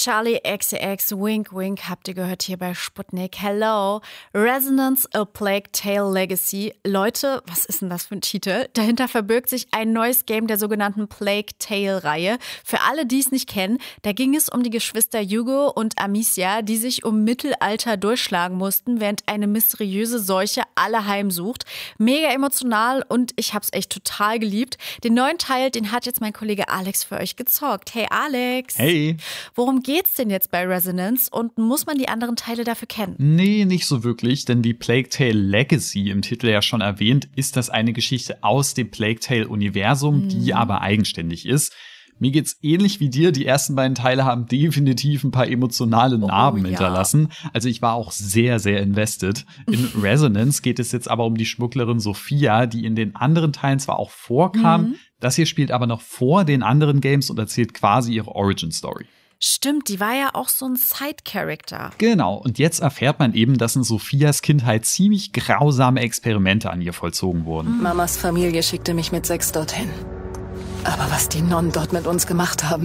Charlie XCX, Wink Wink, habt ihr gehört hier bei Sputnik. Hello, Resonance, A Plague Tale Legacy. Leute, was ist denn das für ein Titel? Dahinter verbirgt sich ein neues Game der sogenannten Plague Tale-Reihe. Für alle, die es nicht kennen, da ging es um die Geschwister Hugo und Amicia, die sich um Mittelalter durchschlagen mussten, während eine mysteriöse Seuche alle heimsucht. Mega emotional und ich hab's echt total geliebt. Den neuen Teil, den hat jetzt mein Kollege Alex für euch gezockt. Hey Alex. Hey. Worum geht's denn jetzt bei Resonance und muss man die anderen Teile dafür kennen? Nee, nicht so wirklich, denn wie Plague Tale Legacy im Titel ja schon erwähnt, ist das eine Geschichte aus dem Plague Tale-Universum, die aber eigenständig ist. Mir geht's ähnlich wie dir. Die ersten beiden Teile haben definitiv ein paar emotionale Narben hinterlassen. Also ich war auch sehr, sehr invested. In Resonance geht es jetzt aber um die Schmugglerin Sophia, die in den anderen Teilen zwar auch vorkam, das hier spielt aber noch vor den anderen Games und erzählt quasi ihre Origin-Story. Stimmt, die war ja auch so ein Side-Character. Genau, und jetzt erfährt man eben, dass in Sophias Kindheit ziemlich grausame Experimente an ihr vollzogen wurden. Mamas Familie schickte mich mit 6 dorthin. Aber was die Nonnen dort mit uns gemacht haben,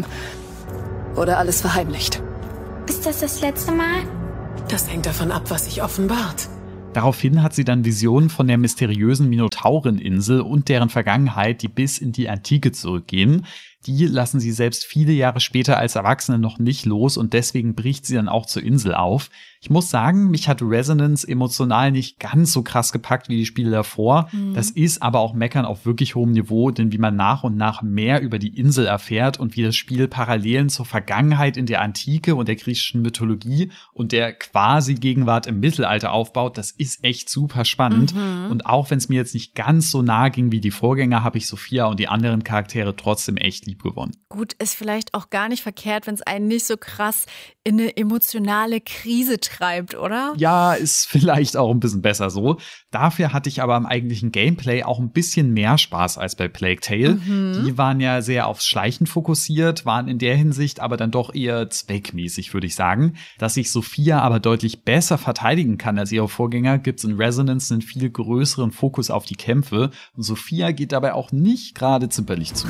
wurde alles verheimlicht. Ist das das letzte Mal? Das hängt davon ab, was sich offenbart. Daraufhin hat sie dann Visionen von der mysteriösen Minotaureninsel und deren Vergangenheit, die bis in die Antike zurückgehen. Die lassen sie selbst viele Jahre später als Erwachsene noch nicht los und deswegen bricht sie dann auch zur Insel auf. Ich muss sagen, mich hat Resonance emotional nicht ganz so krass gepackt wie die Spiele davor. Das ist aber auch Meckern auf wirklich hohem Niveau, denn wie man nach und nach mehr über die Insel erfährt und wie das Spiel Parallelen zur Vergangenheit in der Antike und der griechischen Mythologie und der quasi Gegenwart im Mittelalter aufbaut, das ist echt super spannend. Und auch wenn es mir jetzt nicht ganz so nahe ging wie die Vorgänger, habe ich Sophia und die anderen Charaktere trotzdem echt lieb gewonnen. Gut, ist vielleicht auch gar nicht verkehrt, wenn es einen nicht so krass in eine emotionale Krise treibt, oder? Ja, ist vielleicht auch ein bisschen besser so. Dafür hatte ich aber am eigentlichen Gameplay auch ein bisschen mehr Spaß als bei Plague Tale. Die waren ja sehr aufs Schleichen fokussiert, waren in der Hinsicht aber dann doch eher zweckmäßig, würde ich sagen. Dass sich Sophia aber deutlich besser verteidigen kann als ihre Vorgänger, gibt's in Resonance einen viel größeren Fokus auf die Kämpfe. Und Sophia geht dabei auch nicht gerade zimperlich zu.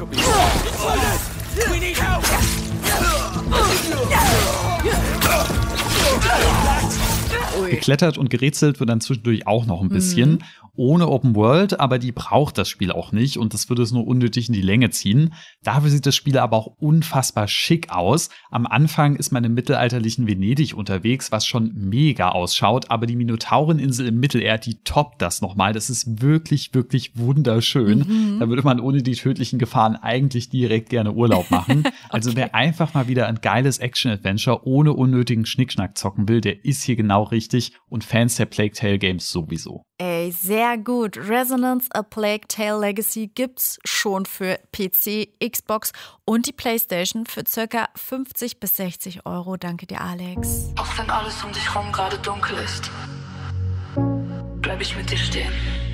Geklettert und gerätselt wird dann zwischendurch auch noch ein bisschen. Ohne Open World, aber die braucht das Spiel auch nicht und das würde es nur unnötig in die Länge ziehen. Dafür sieht das Spiel aber auch unfassbar schick aus. Am Anfang ist man im mittelalterlichen Venedig unterwegs, was schon mega ausschaut, aber die Minotaureninsel im Mittelerd, die toppt das nochmal. Das ist wirklich, wirklich wunderschön. Da würde man ohne die tödlichen Gefahren eigentlich direkt gerne Urlaub machen. Also wer einfach mal wieder ein geiles Action-Adventure ohne unnötigen Schnickschnack zocken will, der ist hier genau richtig und Fans der Plague Tale Games sowieso. Ey, sehr gut. Resonance, A Plague Tale Legacy gibt's schon für PC, Xbox und die PlayStation für ca. 50 bis 60 Euro. Danke dir, Alex. Auch wenn alles um dich herum gerade dunkel ist, bleib ich mit dir stehen.